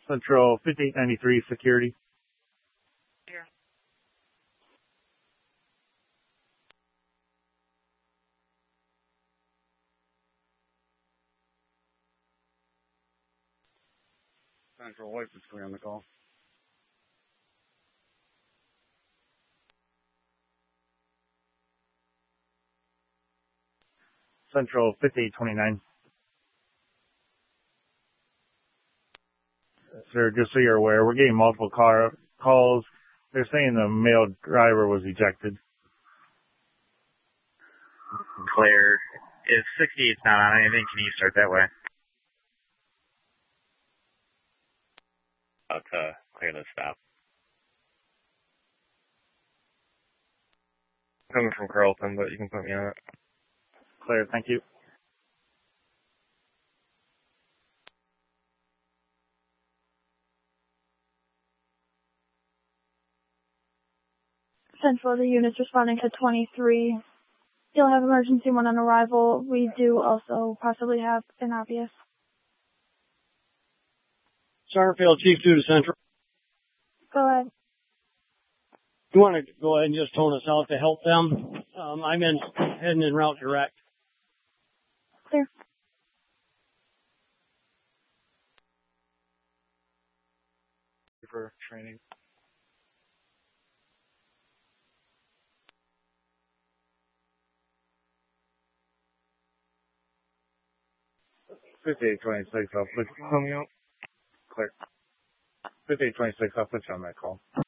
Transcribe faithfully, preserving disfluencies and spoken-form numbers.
Central fifty-eight ninety-three security. Here. Central Voice is clear on the call. Central fifty-eight twenty-nine. Sir, just so you're aware, we're getting multiple car calls. They're saying the male driver was ejected. Clear. If sixty-eight's not on anything, can you start that way? About to clear the stop. Coming from Carlton, but you can put me on it. Clear, thank you. Central, the unit's responding to twenty-three. You'll have emergency one on arrival. We do also possibly have an obvious. Starfield, Chief two to Central. Go ahead. You want to go ahead and just tone us out to help them? Um, I'm in, heading en route direct. Clear. For training. fifty-eight twenty-six, I'll put you on. Clear. fifty-eight twenty-six, I'll put you on that call.